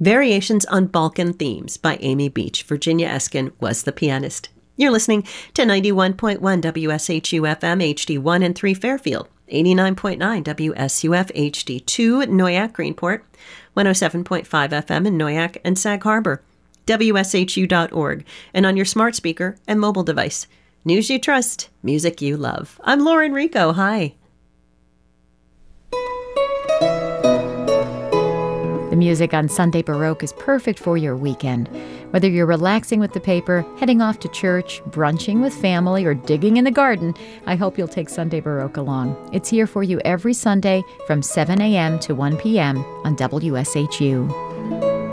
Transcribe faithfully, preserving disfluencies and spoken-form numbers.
Variations on Balkan Themes by Amy Beach. Virginia Eskin was the pianist. You're listening to ninety-one point one W S H U F M H D one and three Fairfield, eighty-nine point nine W S U F H D two Noyak Greenport, one oh seven point five F M in Noyak and Sag Harbor, W S H U dot org, and on your smart speaker and mobile device. News you trust, music you love. I'm Lauren Rico. Hi. The music on Sunday Baroque is perfect for your weekend. Whether you're relaxing with the paper, heading off to church, brunching with family, or digging in the garden, I hope you'll take Sunday Baroque along. It's here for you every Sunday from seven a.m. to one p.m. on W S H U.